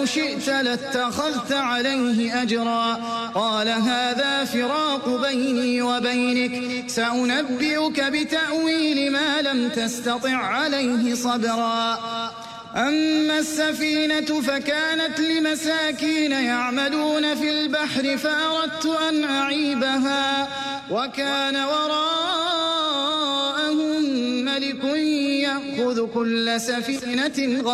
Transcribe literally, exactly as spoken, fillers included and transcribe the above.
شئت لاتخذت عليه أجرا قال هذا فراق بيني وبينك سأنبئك بتأويل ما لم تستطع عليه صبرا أما السفينة فكانت لمساكين يعملون في البحر فأردت أن أعيبها وكان وراءهم ملك يأخذ كل سفينة